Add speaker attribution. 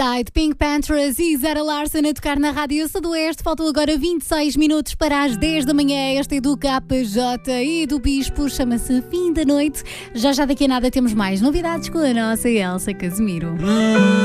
Speaker 1: Tide, Pink Panthers e Zara Larson a tocar na Rádio Sudoeste. Faltam agora 26 minutos para as 10 da manhã. Esta é do KJ e do Bispo, chama-se Fim da Noite. Já daqui a nada temos mais novidades com a nossa Elsa Casimiro.